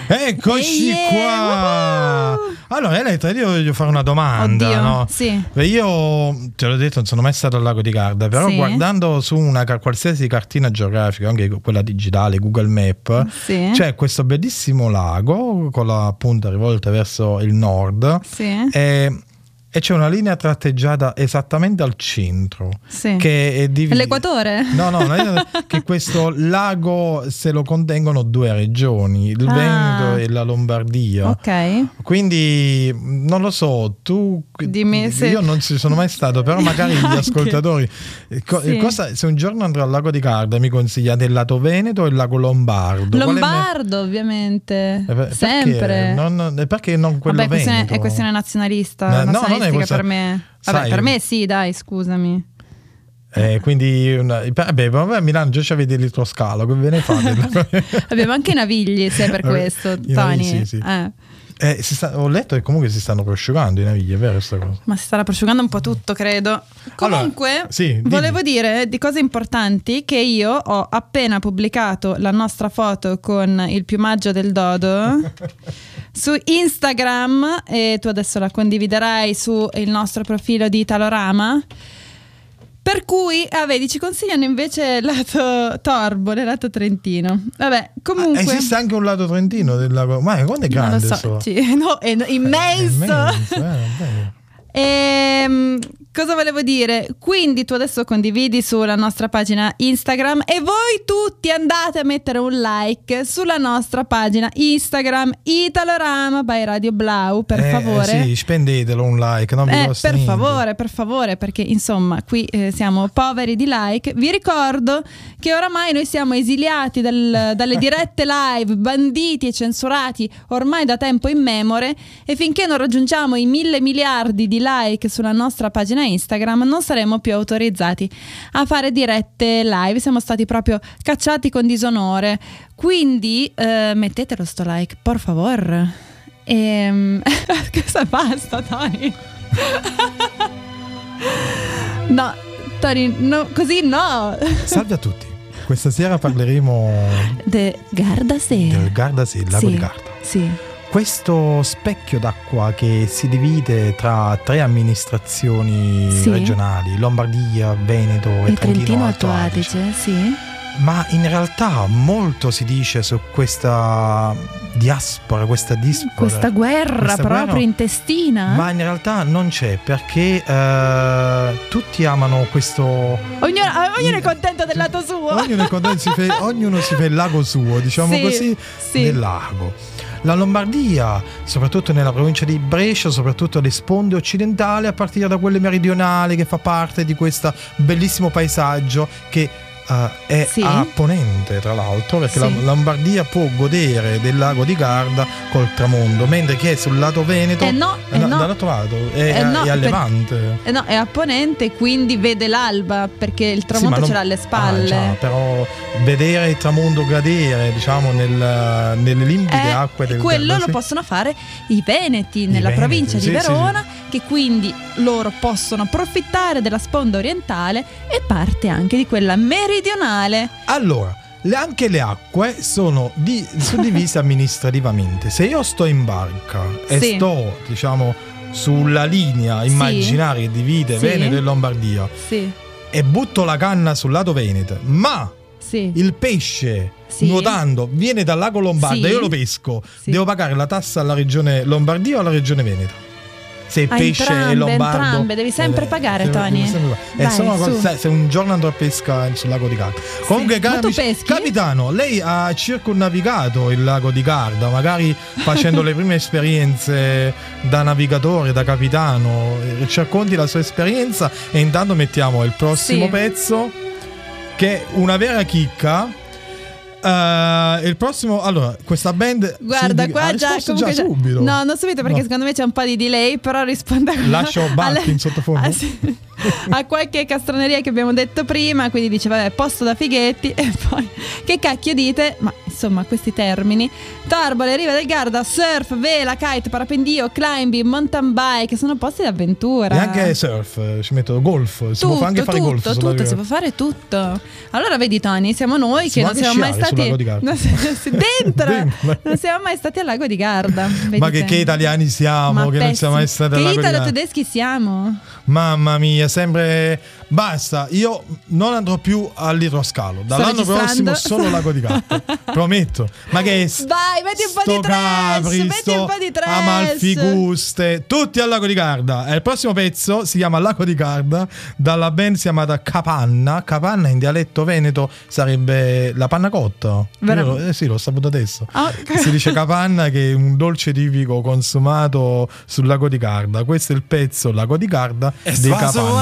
Eccoci qua. Allora Elettra, io voglio fare una domanda. Oddio, no? sì. Beh, io te l'ho detto, non sono mai stato al lago di Garda, però Sì. guardando su una qualsiasi cartina geografica, anche quella digitale, Google Map, Sì. c'è questo bellissimo lago con la punta rivolta verso il nord. Sì. E c'è una linea tratteggiata esattamente al centro, Sì. che è divisa. L'equatore? No, che questo lago se lo contengono due regioni, il Veneto e la Lombardia. Ok. Quindi non lo so, tu Dimmi se... io non ci sono mai stato, però magari gli ascoltatori Sì. se un giorno andrò al lago di Garda mi consigliate il lato Veneto o il lago Lombardo? Lombardo, ovviamente. Sempre. Perché non quello Vabbè, Veneto? è questione nazionalista. No, non è nazionalistica questa- per me. Vabbè, sai- per me sì, dai, scusami. Quindi vabbè, a Milano già c'avete l'idroscalo, che ve ne fate? Abbiamo anche i Navigli, se è per questo, I Tony. Navigli, sì. Ho letto che comunque si stanno prosciugando i Navigli, è vero questa cosa? Ma si starà prosciugando un po' tutto, credo. Comunque, Allora, sì, dimmi. volevo dire di cose importanti che io ho appena pubblicato la nostra foto con il piumaggio del dodo su Instagram e tu adesso la condividerai su il nostro profilo di Italorama. Per cui, vedi, ci consigliano invece il lato Torbole, lato Trentino. Vabbè, comunque... esiste anche un lato trentino del lago. Ma quando è grande? Non lo so, no, è immenso. Vabbè. Cosa volevo dire? Quindi tu adesso condividi sulla nostra pagina Instagram e voi tutti andate a mettere un like sulla nostra pagina Instagram Italorama by Radio Blau, per favore. Sì, spendetelo un like, non vi costa per niente. favore, perché insomma qui siamo poveri di like. Vi ricordo che oramai noi siamo esiliati dalle dirette live, banditi e censurati ormai da tempo immemore, e finché non raggiungiamo i 1.000 miliardi di like sulla nostra pagina Instagram non saremo più autorizzati a fare dirette live. Siamo stati proprio cacciati con disonore, quindi mettetelo sto like, por favor. Cosa basta, Tony? No, Tony, no, così no. Salve a tutti. Questa sera parleremo del Gardasee. Del Gardasee, il lago di Garda. Sì. Questo specchio d'acqua che si divide tra 3 amministrazioni regionali, Lombardia, Veneto e Trentino Alto Adige. Sì. Ma in realtà molto si dice su questa diaspora, questa guerra proprio intestina. Ma in realtà non c'è, perché tutti amano questo. Ognuno è contento del lato suo. Ognuno è contento, ognuno si fa il lago suo, diciamo così, nel lago. La Lombardia, soprattutto nella provincia di Brescia, soprattutto le sponde occidentali, a partire da quelle meridionali, che fa parte di questo bellissimo paesaggio che è a ponente, tra l'altro, perché la Lombardia può godere del lago di Garda col tramonto, mentre chi è sul lato Veneto dall'altro lato è a levante. No, è a ponente, quindi vede l'alba, perché il tramonto ce l'ha alle spalle. Però vedere il tramonto cadere, diciamo, nelle limpide acque del quello lo possono fare i veneti nella provincia di Verona, che quindi loro possono approfittare della sponda orientale e parte anche di quella meridionale. Allora, anche le acque sono suddivise amministrativamente. Se io sto in barca e sto, diciamo, sulla linea immaginaria che divide Veneto e Lombardia e butto la canna sul lato Veneto, ma il pesce nuotando viene dal lago Lombardo, io lo pesco, devo pagare la tassa alla regione Lombardia o alla regione Veneto? Se il pesce è lombardo, entrambe, devi sempre pagare, Tony. Se un giorno andrò a pesca sul lago di Garda. Comunque, capitano, lei ha circonnavigato il lago di Garda, magari facendo le prime esperienze da navigatore, da capitano. Ci racconti la sua esperienza e intanto mettiamo il prossimo pezzo, che è una vera chicca. Il prossimo, allora, questa band, guarda, qua già subito. No, non subito, perché secondo me c'è un po' di delay, però risponde lascio Barchi in sottofondo a qualche castroneria che abbiamo detto prima, quindi dice vabbè, posto da fighetti, e poi che cacchio dite? Ma insomma questi termini. Torbole, Riva del Garda, surf, vela, kite, parapendio, climbing, mountain bike, sono posti d'avventura. E anche surf, ci metto golf, si può anche fare golf. Tutto, si può fare tutto. Allora vedi Tony, siamo noi che non siamo mai stati dentro, non siamo mai stati al lago di Garda. Ma che italiani siamo, che non siamo mai stati al lago di Garda. Che italo-tedeschi siamo. Mamma mia, sempre basta, io non andrò più all'idroscalo dall'anno prossimo, solo lago di Garda. Prometto. Ma che vai, metti un po' di trash, metti un po' di trash. Amalfi Guste, tutti al lago di Garda. E il prossimo pezzo si chiama Lago di Garda, dalla band si chiamata Capanna. Capanna in dialetto veneto sarebbe la panna cotta. Sì, l'ho saputo adesso. Okay. Si dice capanna, che è un dolce tipico consumato sul lago di Garda. Questo è il pezzo Lago di Garda dei Capanna.